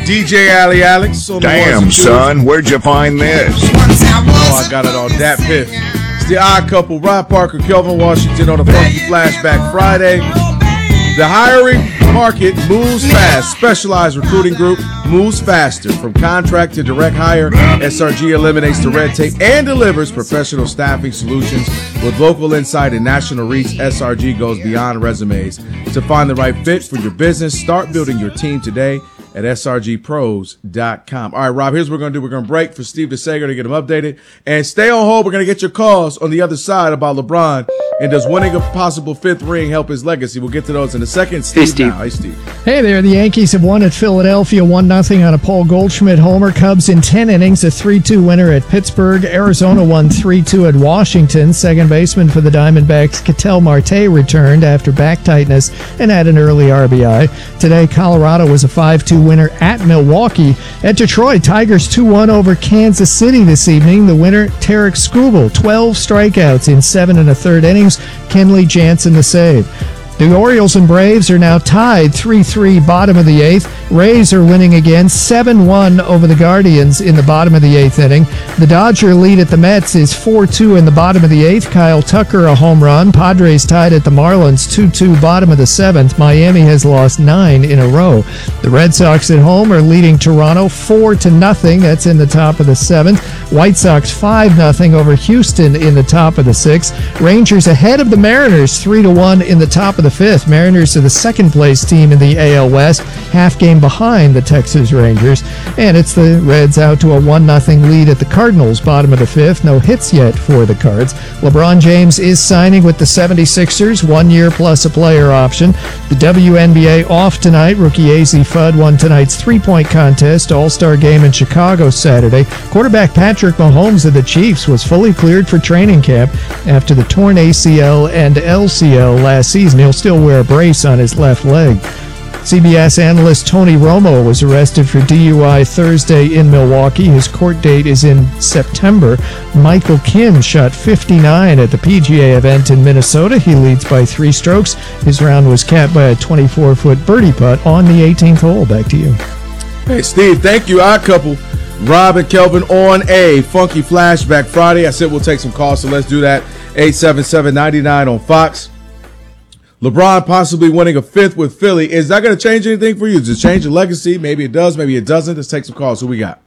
DJ Ali Alex. On the Damn, son, where'd you find this? Oh, I got it on that piff. It's the Odd Couple, Rob Parker, Kelvin Washington on a Funky Flashback Friday. The hiring market moves fast. Specialized recruiting group moves faster. From contract to direct hire, SRG eliminates the red tape and delivers professional staffing solutions. With local insight and national reach, SRG goes beyond resumes. To find the right fit for your business, start building your team today at srgpros.com. All right, Rob, here's what we're going to do. We're going to break for Steve DeSager to get him updated. And stay on hold. We're going to get your calls on the other side about LeBron. And does winning a possible fifth ring help his legacy? We'll get to those in a second. Steve. Hey, Steve. Hey there. The Yankees have won at Philadelphia 1-0 on a Paul Goldschmidt homer. Cubs in 10 innings, a 3-2 winner at Pittsburgh. Arizona won 3-2 at Washington. Second baseman for the Diamondbacks, Ketel Marte, returned after back tightness and had an early RBI. Today, Colorado was a 5-2 winner at Milwaukee. At Detroit, Tigers 2-1 over Kansas City this evening. The winner, Tarek Skubal, 12 strikeouts in 7 1/3 innings. Kenley Jansen the save. The Orioles and Braves are now tied 3-3 bottom of the 8th. Rays are winning again 7-1 over the Guardians in the bottom of the 8th inning. The Dodger lead at the Mets is 4-2 in the bottom of the 8th. Kyle Tucker a home run. Padres tied at the Marlins 2-2 bottom of the 7th. Miami has lost 9 in a row. The Red Sox at home are leading Toronto 4-0. That's in the top of the 7th. White Sox 5-0 over Houston in the top of the 6th. Rangers ahead of the Mariners 3-1 in the top of the 5th. Mariners are the second place team in the AL West, half game behind the Texas Rangers. And it's the Reds out to a 1-0 lead at the Cardinals, bottom of the 5th. No hits yet for the Cards. LeBron James is signing with the 76ers, 1 year plus a player option. The WNBA off tonight. Rookie AZ Fudd won tonight's three-point contest, All-Star game in Chicago Saturday. Quarterback Patrick Mahomes of the Chiefs was fully cleared for training camp after the torn ACL and LCL last season. He'll still wear a brace on his left leg. CBS analyst Tony Romo was arrested for DUI Thursday in Milwaukee. His court date is in September. Michael Kim shot 59 at the PGA event in Minnesota. He leads by 3 strokes. His round was capped by a 24-foot birdie putt on the 18th hole. Back to you. Hey, Steve, thank you. Odd Couple, Rob and Kelvin on a Funky Flashback Friday. I said we'll take some calls, so let's do that. 877-99 on Fox. LeBron possibly winning a fifth with Philly. Is that going to change anything for you? Does it change the legacy? Maybe it does. Maybe it doesn't. Let's take some calls. Who we got?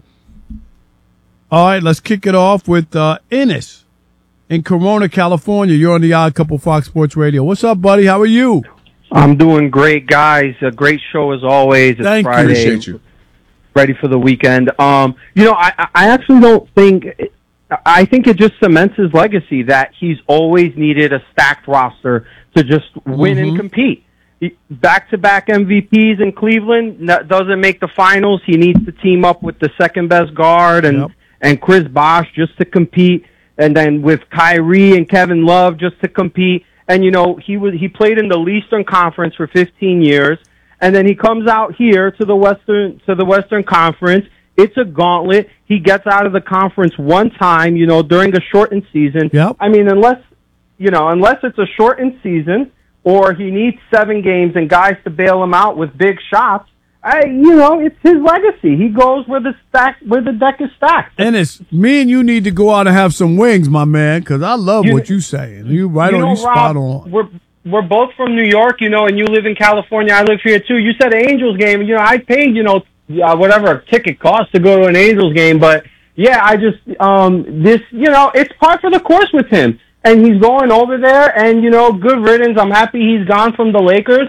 All right, let's kick it off with Ennis in Corona, California. You're on the Odd Couple Fox Sports Radio. What's up, buddy? How are you? I'm doing great, guys. A great show as always. It's Thank Friday. you. Appreciate you. Ready for the weekend. I actually don't think – I think it just cements his legacy that he's always needed a stacked roster to just win and compete. Back-to-back MVPs in Cleveland, doesn't make the finals. He needs to team up with the second-best guard and Chris Bosh just to compete, and then with Kyrie and Kevin Love just to compete. And, he played in the Eastern Conference for 15 years, and then he comes out here to the Western Conference. It's a gauntlet. He gets out of the conference one time, during a shortened season. Yep. I mean, unless it's a shortened season or he needs 7 games and guys to bail him out with big shots, it's his legacy. He goes where the deck is stacked. Ennis, me and you need to go out and have some wings, my man, because I love what you're saying. You spot on. We're both from New York, and you live in California. I live here too. You said Angels game, I paid, whatever a ticket costs to go to an Angels game, but yeah, I just it's par for the course with him, and he's going over there, and good riddance. I'm happy he's gone from the Lakers.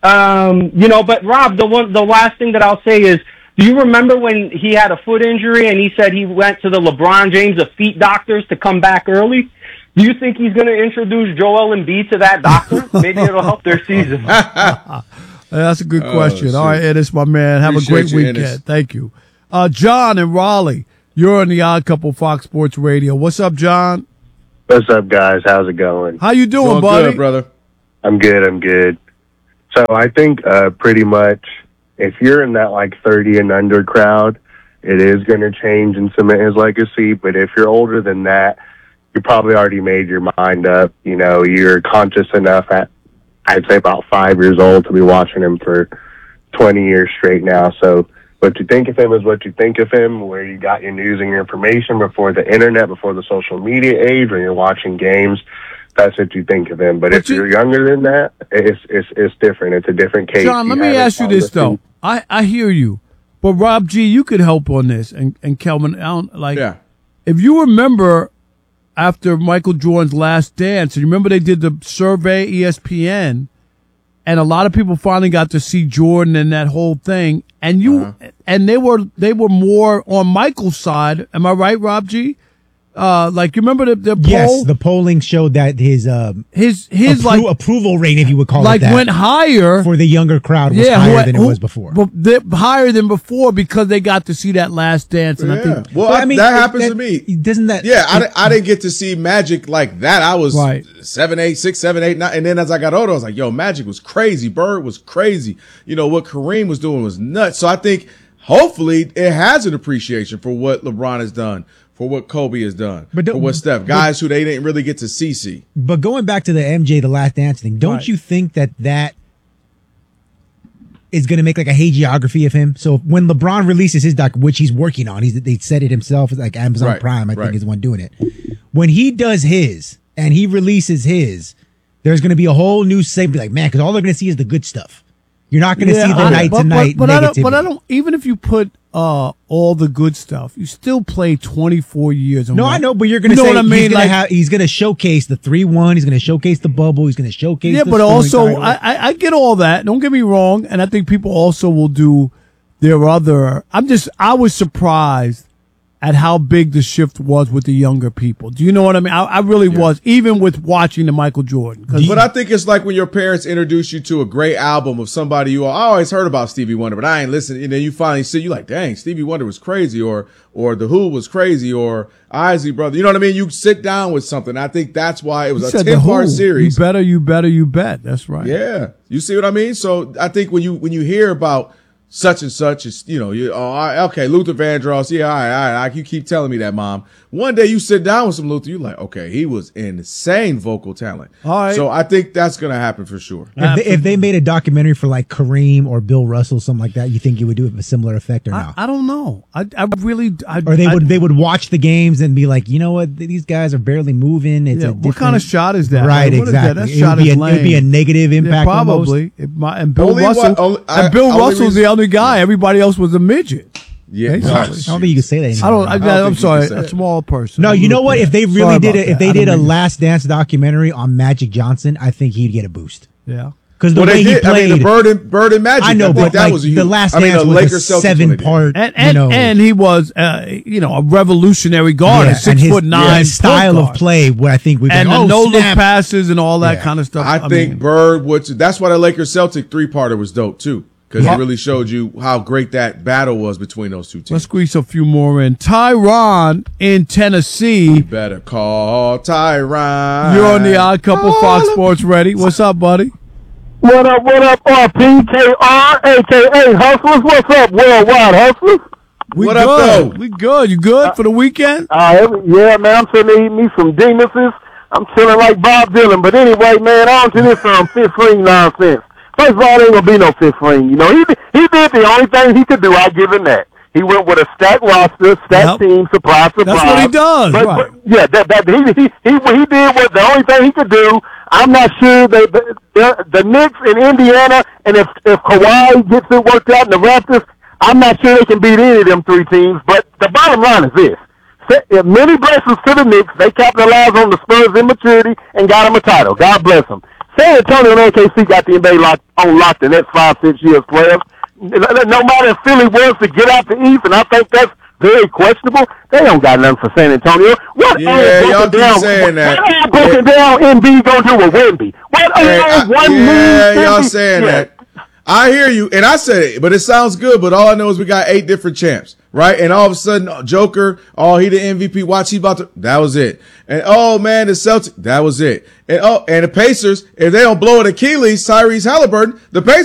But Rob, the last thing that I'll say is, do you remember when he had a foot injury and he said he went to the LeBron James of feet doctors to come back early? Do you think he's going to introduce Joel Embiid to that doctor? Maybe it'll help their season. That's a good question. All right, Ennis, my man. Have a great weekend. Ennis. Thank you. John in Raleigh, you're on the Odd Couple Fox Sports Radio. What's up, John? What's up, guys? How's it going? How you doing, buddy? Good, brother. I'm good. So I think pretty much if you're in that 30 and under crowd, it is going to change and cement his legacy. But if you're older than that, you probably already made your mind up. You're conscious enough at, I'd say, about 5 years old to be watching him for 20 years straight now. So what you think of him is what you think of him, where you got your news and your information before the internet, before the social media age, when you're watching games. That's what you think of him. But if you're younger than that, it's different. It's a different case. John, let me ask you this, though. I hear you. But, Rob G., you could help on this. And Kelvin, if you remember after Michael Jordan's last dance, you remember they did the survey, ESPN, and a lot of people finally got to see Jordan and that whole thing. And and they were more on Michael's side. Am I right, Rob G.? Like you remember the poll? Yes, the polling showed that his approval rate, if you would call it that, went higher for the younger crowd. Was higher than it was before. Higher than before because they got to see that last dance. And I think, that happens to me. Doesn't that? Yeah, I didn't get to see Magic like that. I was 6, 7, 8, 9, and then as I got older, I was like, "Yo, Magic was crazy. Bird was crazy. You know what Kareem was doing was nuts." So I think hopefully it has an appreciation for what LeBron has done, for what Kobe has done, for what Steph, guys who they didn't really get to see. But going back to the MJ, the Last Dance thing, don't you think that is going to make like a hagiography of him? So when LeBron releases his doc, which he's working on, they said it himself, like Amazon Prime, I think is the one doing it. When he does his and he releases his, there's going to be a whole new segment, like, man, because all they're going to see is the good stuff. You're not going to see the night-to-night negativity. But I don't. Even if you put all the good stuff, you still play 24 years. No, I know, but you're going to say what I mean? He's going to showcase the 3-1. He's going to showcase the bubble. He's going to showcase. Yeah, but also I get all that. Don't get me wrong, and I think people also will do their other. I was surprised at how big the shift was with the younger people. Do you know what I mean? I really was, even with watching the Michael Jordan. But I think it's like when your parents introduce you to a great album of somebody I always heard about Stevie Wonder, but I ain't listened. And then you finally see, you like, dang, Stevie Wonder was crazy, or The Who was crazy, or Isley Brothers. You know what I mean? You sit down with something. I think that's why it was a 10-part series. You bet. That's right. Yeah. You see what I mean? So I think when you hear about such and such, is, okay, Luther Vandross, all right, you keep telling me that, Mom. One day you sit down with some Luther, you're like, okay, he was insane vocal talent. All right. So I think that's going to happen for sure. If they made a documentary for like Kareem or Bill Russell, something like that, you think you would do it with a similar effect or not? I don't know. They would watch the games and be like, you know what, these guys are barely moving. What kind of shot is that? Right, exactly. It would be a negative impact. Probably. And Bill Russell's the only guy. Everybody else was a midget. Yeah, I don't think you can say that anymore. I'm sorry, a small person. No, you know what? If they really did a Last Dance documentary on Magic Johnson, I think he'd get a boost. Yeah. Because the way he played, the Bird and Magic. I know, but that was the Last Dance was a 7-part, and he was, a revolutionary guard, 6'9", his style of play. Where I think and the no-look passes and all that kind of stuff. I think Bird, that's why the Lakers Celtic 3-parter was dope too. Because it really showed you how great that battle was between those two teams. Let's squeeze a few more in. Tyron in Tennessee. You better call Tyron. You're on the Odd Couple Fox Sports Ready. What's up, buddy? What up, PKR, a.k.a. Hustlers? What's up, Worldwide Hustlers? What up, though? We good. You good for the weekend? Yeah, man. I'm sitting eating me some Demuses. I'm chilling like Bob Dylan. But anyway, man, on to this fifth ring nonsense. First of all, there ain't gonna be no fifth ring. You know, he did the only thing he could do. I give him that. He went with a stacked roster, stacked team, surprise. That's what he does. Right. Yeah, he did what the only thing he could do. I'm not sure the Knicks in Indiana, and if Kawhi gets it worked out in the Raptors, I'm not sure they can beat any of them three teams. But the bottom line is this. Many blessings to the Knicks. They capitalized on the Spurs' immaturity and got them a title. God bless them. San Antonio and OKC got the NBA on lock the next 5-6 years, players. No matter if Philly wants to get out the East, and I think that's very questionable, they don't got nothing for San Antonio. What y'all keep saying that. What broken down Embiid gonna do with Wemby? Y'all saying that. I hear you, and I said it, but it sounds good, but all I know is we got 8 different champs, right? And all of a sudden, Joker, he the MVP, watch, he about to, that was it. And man, the Celtics, that was it. And the Pacers, if they don't blow an Achilles, Tyrese Halliburton, the Pacers